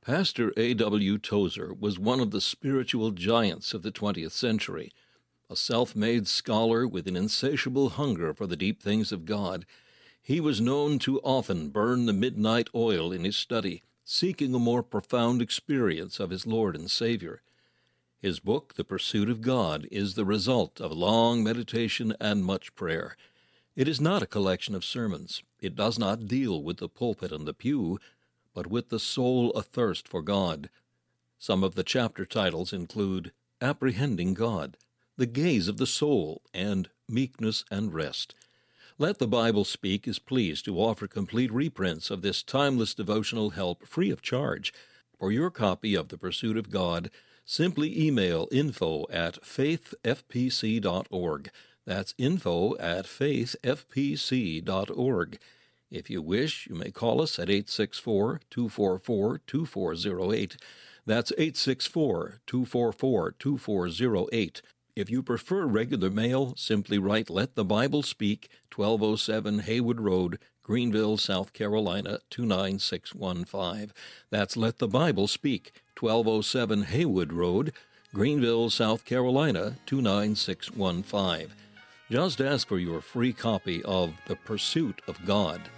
Pastor A.W. Tozer was one of the spiritual giants of the 20th century. A self-made scholar with an insatiable hunger for the deep things of God, he was known to often burn the midnight oil in his study, seeking a more profound experience of his Lord and Savior. His book, The Pursuit of God, is the result of long meditation and much prayer. It is not a collection of sermons. It does not deal with the pulpit and the pew, but with the soul athirst for God. Some of the chapter titles include Apprehending God, The Gaze of the Soul, and Meekness and Rest. Let the Bible Speak is pleased to offer complete reprints of this timeless devotional help free of charge. For your copy of The Pursuit of God, simply email info@faithfpc.org. That's info@faithfpc.org. If you wish, you may call us at 864-244-2408. That's 864-244-2408. If you prefer regular mail, simply write Let the Bible Speak, 1207 Haywood Road, Greenville, South Carolina, 29615. That's Let the Bible Speak, 1207 Haywood Road, Greenville, South Carolina, 29615. Just ask for your free copy of The Pursuit of God.